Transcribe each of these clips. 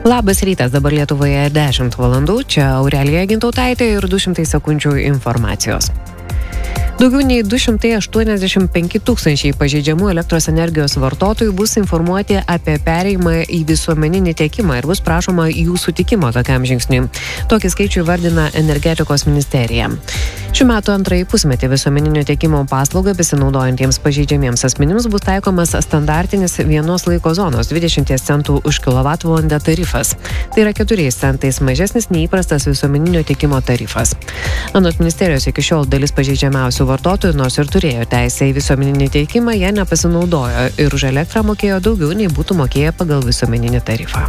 Labas rytas, dabar Lietuvoje 10 valandų, čia Aurelija Gintautaitė ir 200 sekundžių informacijos. Daugiau nei 285 tūkstančiai pažeidžiamų elektros energijos vartotojų bus informuoti apie perėjimą į visuomeninį tiekimą ir bus prašoma jų sutikimo tokiam žingsniui. Tokį skaičių vardina Energetikos ministerija. Šių metų antrąjį pusmetį visuomeninio tiekimo paslaugą besinaudojantiems pažeidžiamiems asmenims bus taikomas standartinis vienos laiko zonos 20 centų už kilovatvalandę tarifas. Tai yra 4 centais mažesnis nei įprastas visuomeninio tiekimo tarifas. Anot ministerijos iki šiol dalis pažeidžiamiausių vartotojų, nors ir turėjo teisę į visuomeninį tiekimą, jie nepasinaudojo ir už elektrą mokėjo daugiau nei būtų mokėję pagal visuomeninį tarifą.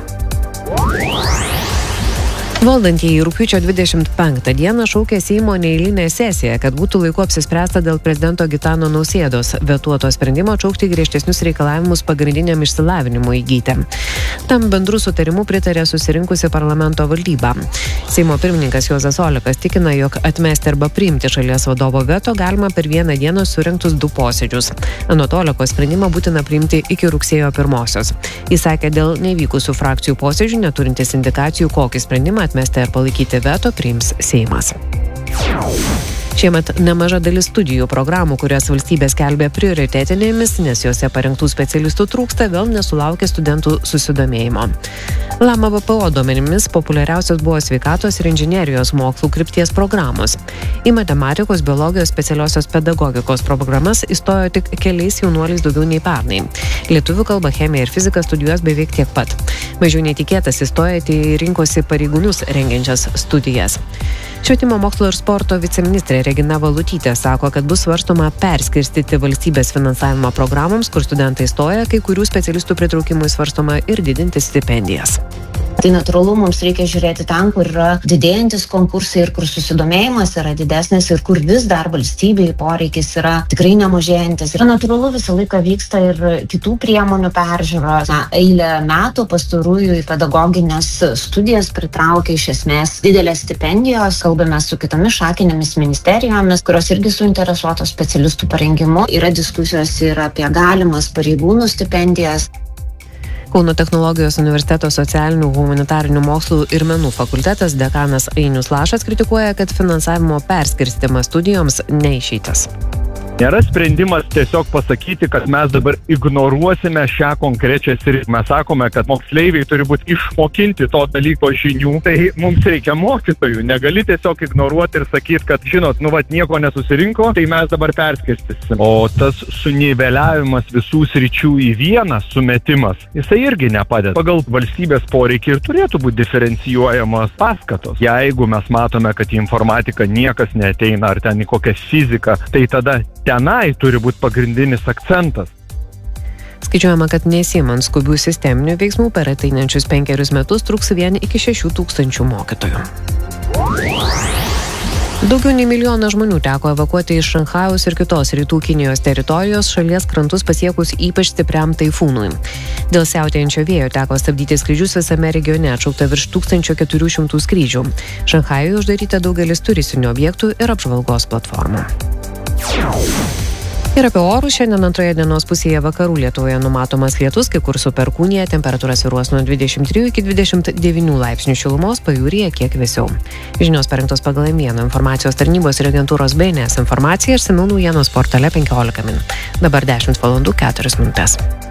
Valdantieji rugpjūčio 25 dieną šaukė Seimo neeilinę sesiją, kad būtų laiku apsispręsta dėl prezidento Gitano Nausėdos vetuoto sprendimo atšaukti griežtesnius reikalavimus pagrindiniam išsilavinimui įgyti. Tam bendru sutarimu pritarė susirinkusi parlamento valdyba. Seimo pirmininkas Juozas Olekas tikina, jog atmesti arba priimti šalies vadovo veto galima per vieną dieną surinktus 2 posėdžius. Anot Olekos sprendimą būtina priimti iki rugsėjo 1. Jis sakė, dėl nevykusių frakcijų posėdžių neturintis indikacijų, kokį sprendimą atmesti ar palaikyti veto priims Seimas. Šiemet nemaža dalis studijų programų, kurias valstybė skelbė prioritetinėmis, nes jose parengtų specialistų trūksta, vėl nesulaukė studentų susidomėjimo. Lama BPO duomenimis populiariausios buvo sveikatos ir inžinerijos mokslų krypties programos. Į matematikos, biologijos, specialiosios pedagogikos programas įstojo tik keliais jaunuoliais daugiau nei pernai. Lietuvių kalba, chemija ir fizika studijuos beveik tiek pat. Mažiau netikėtas įstojate į rinkosi pareigūnus rengiančias studijas. Švietimo mokslo ir sporto viceministrė Regina Valutytė sako, kad bus svarstoma perskirstyti valstybės finansavimą programoms, kur studentai stoja, kai kurių specialistų pritraukimui svarstoma ir didinti stipendijas. Tai natūralu, mums reikia žiūrėti ten, kur yra didėjantis konkursai ir kur susidomėjimas yra didesnis ir kur vis dar valstybei poreikis yra tikrai nemažėjantis. Ir natūralu visą laiką vyksta ir kitų priemonių peržiūra. Eilę metų pastarųjų į pedagoginės studijas pritraukia iš esmės didelės stipendijos. Kalbame su kitomis šakinėmis ministerijomis, kurios irgi suinteresuotos specialistų parengimu. Yra diskusijos ir apie galimas pareigūnų stipendijas. Kauno technologijos universiteto socialinių, humanitarinių mokslų ir menų fakultetas dekanas Ainius Lašas kritikuoja, kad finansavimo perskirstymas studijoms neišeitas. Nėra sprendimas tiesiog pasakyti, kad mes dabar ignoruosime šią konkrečią sritį. Mes sakome, kad moksleiviai turi būti išmokinti to dalyko žinių, tai mums reikia mokytojų. Negali tiesiog ignoruoti ir sakyti, kad žinot, nieko nesusirinko, tai mes dabar perskirstysim. O tas suniveliavimas visų sričių į vieną sumetimas, jisai irgi nepadeda. Pagal valstybės poreikį ir turėtų būti diferencijuojamos paskatos. Jeigu mes matome, kad į informatiką niekas neateina ar ten į kokią fiziką, tai tada tenai turi būti pagrindinis akcentas. Skaičiuojama, kad nesiimant skubių sisteminių veiksmų per ateinančius 5 metus truks vien iki 6 tūkstančių mokytojų. Daugiau nei 1 milijoną žmonių teko evakuoti iš Šanchajaus ir kitos rytų Kinijos teritorijos šalies krantus pasiekus ypač stipriam taifūnui. Dėl siautėjančio vėjo teko stabdyti skrydžius visame regione, atšaukta virš 1400 skrydžių. Šanchajuje uždaryta daugelis turistinių objektų ir apžvalgos platformų. Ir apie orus šiandien antroje dienos pusėje vakarų Lietuvoje numatomas lietus, kai kur su perkūnija, temperatūra svyruos nuo 23 iki 29 laipsnių šilumos, pajūryje kiek vėsiau. Žinios parengtos pagal M1 informacijos tarnybos ir agentūros BNS informaciją ir išsamiau naujienos portale 15 min. Dabar 10 valandų 4 minutės.